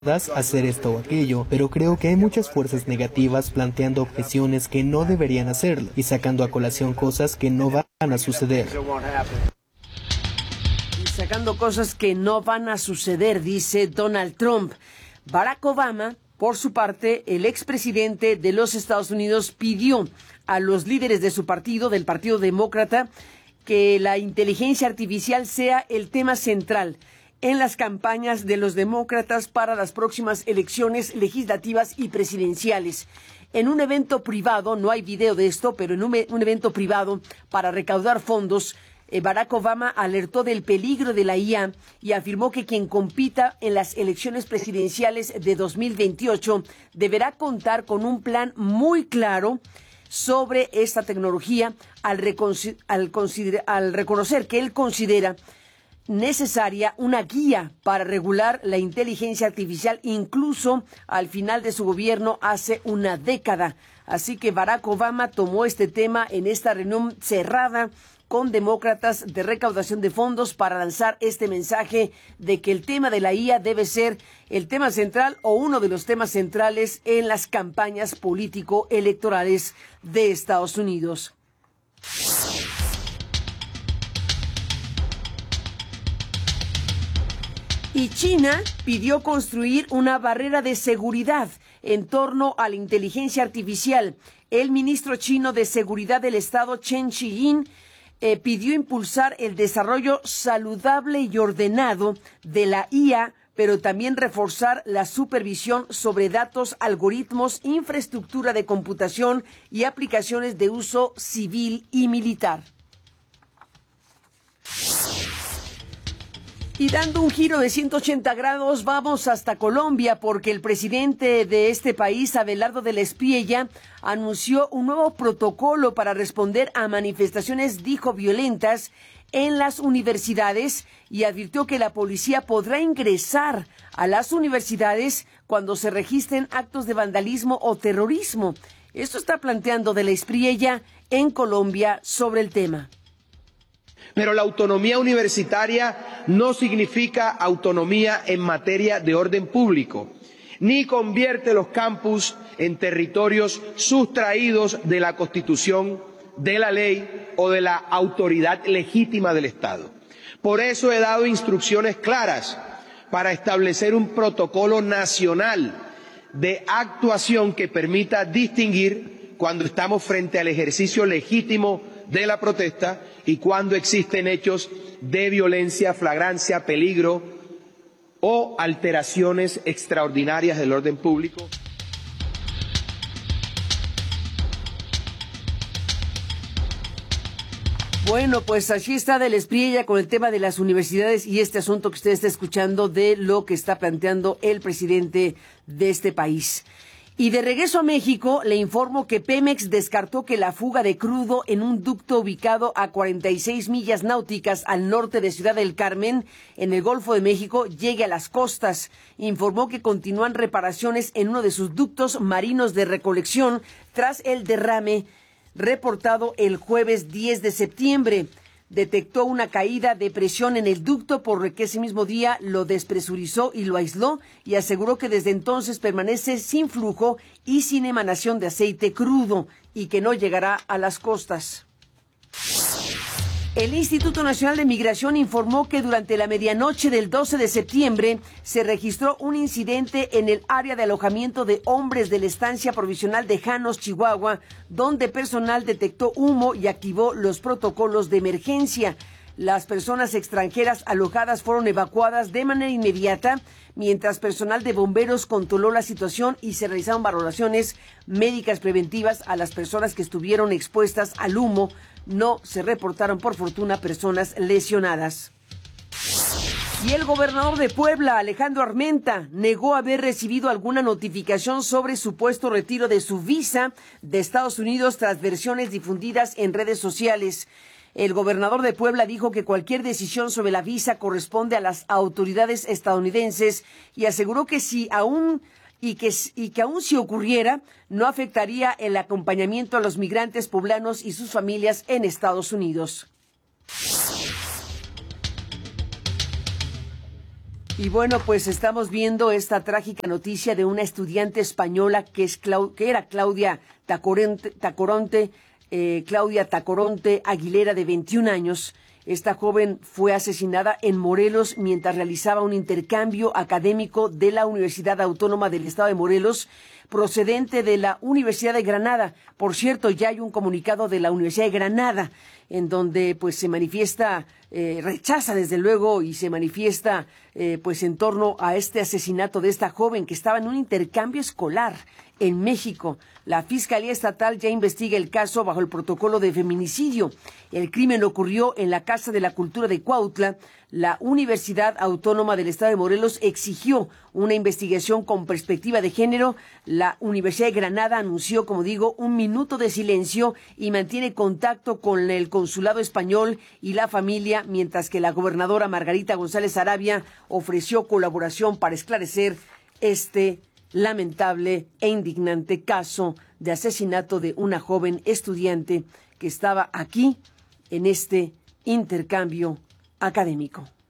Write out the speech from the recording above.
hacer esto o aquello, pero creo que hay muchas fuerzas negativas planteando objeciones que no deberían hacerlo y sacando a colación cosas que no van a suceder. Y sacando cosas que no van a suceder, dice Donald Trump. Barack Obama, por su parte, el expresidente de los Estados Unidos, pidió a los líderes de su partido, del Partido Demócrata, que la inteligencia artificial sea el tema central en las campañas de los demócratas para las próximas elecciones legislativas y presidenciales. En un evento privado, no hay video de esto, pero en un evento privado para recaudar fondos, Barack Obama alertó del peligro de la IA y afirmó que quien compita en las elecciones presidenciales de 2028 deberá contar con un plan muy claro sobre esta tecnología al reconocer que él considera necesaria una guía para regular la inteligencia artificial, incluso al final de su gobierno hace una década. Así que Barack Obama tomó este tema en esta reunión cerrada con demócratas de recaudación de fondos para lanzar este mensaje de que el tema de la IA debe ser el tema central o uno de los temas centrales en las campañas político-electorales de Estados Unidos. Y China pidió construir una barrera de seguridad en torno a la inteligencia artificial. El ministro chino de Seguridad del Estado, Chen Shih-yin, pidió impulsar el desarrollo saludable y ordenado de la IA, pero también reforzar la supervisión sobre datos, algoritmos, infraestructura de computación y aplicaciones de uso civil y militar. Y dando un giro de 180 grados, vamos hasta Colombia, porque el presidente de este país, Abelardo de la Espriella, anunció un nuevo protocolo para responder a manifestaciones, dijo, violentas en las universidades, y advirtió que la policía podrá ingresar a las universidades cuando se registren actos de vandalismo o terrorismo. Esto está planteando de la Espriella en Colombia sobre el tema. Pero la autonomía universitaria no significa autonomía en materia de orden público, ni convierte los campus en territorios sustraídos de la Constitución, de la ley o de la autoridad legítima del Estado. Por eso he dado instrucciones claras para establecer un protocolo nacional de actuación que permita distinguir cuando estamos frente al ejercicio legítimo de la protesta y cuando existen hechos de violencia, flagrancia, peligro o alteraciones extraordinarias del orden público. Bueno, pues allí está de la Espriella con el tema de las universidades y este asunto que usted está escuchando de lo que está planteando el presidente de este país. Y de regreso a México, le informo que Pemex descartó que la fuga de crudo en un ducto ubicado a 46 millas náuticas al norte de Ciudad del Carmen, en el Golfo de México, llegue a las costas. Informó que continúan reparaciones en uno de sus ductos marinos de recolección tras el derrame reportado el jueves 10 de septiembre. Detectó una caída de presión en el ducto, por lo que ese mismo día lo despresurizó y lo aisló, y aseguró que desde entonces permanece sin flujo y sin emanación de aceite crudo y que no llegará a las costas. El Instituto Nacional de Migración informó que durante la medianoche del 12 de septiembre se registró un incidente en el área de alojamiento de hombres de la estancia provisional de Janos, Chihuahua, donde personal detectó humo y activó los protocolos de emergencia. Las personas extranjeras alojadas fueron evacuadas de manera inmediata, mientras personal de bomberos controló la situación y se realizaron valoraciones médicas preventivas a las personas que estuvieron expuestas al humo. No se reportaron, por fortuna, personas lesionadas. Y el gobernador de Puebla, Alejandro Armenta, negó haber recibido alguna notificación sobre supuesto retiro de su visa de Estados Unidos tras versiones difundidas en redes sociales. El gobernador de Puebla dijo que cualquier decisión sobre la visa corresponde a las autoridades estadounidenses y aseguró que aún si ocurriera, no afectaría el acompañamiento a los migrantes poblanos y sus familias en Estados Unidos. Y bueno, pues estamos viendo esta trágica noticia de una estudiante española que era Claudia Tacoronte Aguilera, de 21 años. Esta joven fue asesinada en Morelos mientras realizaba un intercambio académico de la Universidad Autónoma del Estado de Morelos, procedente de la Universidad de Granada. Por cierto, ya hay un comunicado de la Universidad de Granada en donde pues se manifiesta, rechaza desde luego y se manifiesta pues en torno a este asesinato de esta joven que estaba en un intercambio escolar en México. La Fiscalía Estatal ya investiga el caso bajo el protocolo de feminicidio. El crimen ocurrió en la Casa de la Cultura de Cuautla. La Universidad Autónoma del Estado de Morelos exigió una investigación con perspectiva de género. La Universidad de Granada anunció, como digo, un minuto de silencio y mantiene contacto con el consulado español y la familia, mientras que la gobernadora Margarita González Arabia ofreció colaboración para esclarecer este lamentable e indignante caso de asesinato de una joven estudiante que estaba aquí en este intercambio académico.